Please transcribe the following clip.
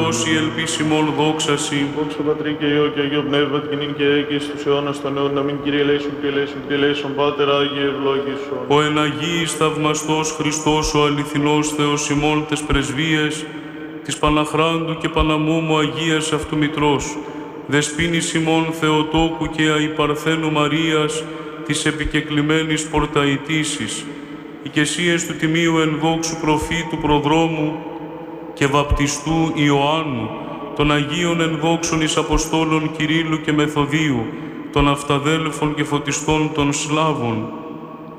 δώσει ελπίσιμον δόξαση. Δόξα Πατρί και Υιό και Αγίο Πνεύμα, την νυν και αεί και στους αιώνας των αιώνων. Αμήν. Κύριε ελέησον, Κύριε ελέησον, Κύριε ελέησον, Πάτερ Άγιε ευλόγησον. Ο εν Αγίης θαυμαστός Χριστός, ο αληθινός Θεός ημών τες πρεσβείες, της Παναχράντου και Παναμόμου Αγίας αυτού Μητρός, δεσπίνης ημών Θεοτόκου και αϊπαρθένου Μαρίας, της επικεκλημένης πορταϊτήσης, οικεσίες του Τιμίου ενδόξου προφήτου προδρόμου και βαπτιστού Ιωάννου, των Αγίων ενδόξων εις Αποστόλων Κυρίλλου και Μεθοδίου, των αυταδέλφων και φωτιστών των Σλάβων,